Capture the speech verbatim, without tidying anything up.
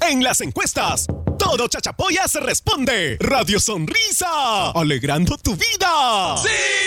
En las encuestas, todo Chachapoyas responde. Radio Sonrisa, alegrando tu vida. ¡Sí!